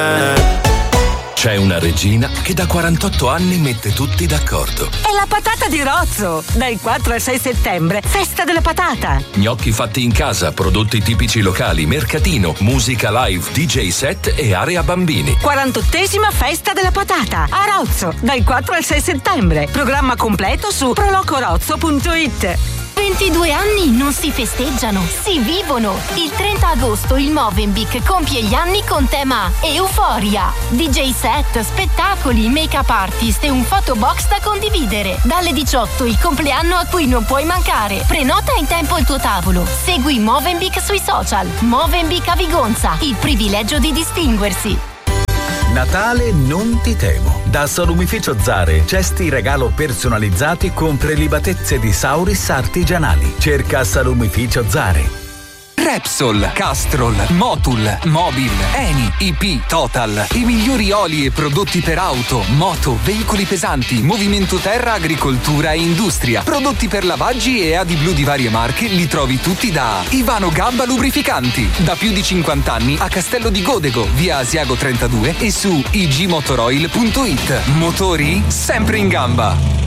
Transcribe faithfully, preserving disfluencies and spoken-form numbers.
C'è una regina che da quarantotto anni mette tutti d'accordo. È la patata di Rozzo! Dal quattro al sei settembre, festa della patata! Gnocchi fatti in casa, prodotti tipici locali, mercatino, musica live, D J set e area bambini. quarantottesima festa della patata a Rozzo, dal quattro al sei settembre. Programma completo su prolocorozzo punto it. ventidue anni non si festeggiano, si vivono. Il trenta agosto il Movenpick compie gli anni con tema Euforia. D J set, spettacoli, make-up artist e un photobox da condividere. Dalle diciotto il compleanno a cui non puoi mancare. Prenota in tempo il tuo tavolo. Segui Movenpick sui social. Movenpick a Vigonza, il privilegio di distinguersi. Natale non ti temo. Da Salumificio Zare, cesti regalo personalizzati con prelibatezze di Sauris artigianali. Cerca Salumificio Zare. Repsol, Castrol, Motul, Mobil, Eni, I P, Total. I migliori oli e prodotti per auto, moto, veicoli pesanti, movimento terra, agricoltura e industria. Prodotti per lavaggi e adi blu di varie marche li trovi tutti da Ivano Gamba Lubrificanti. Da più di cinquanta anni a Castello di Godego, via Asiago trentadue e su i g motoroil punto it. Motori sempre in gamba.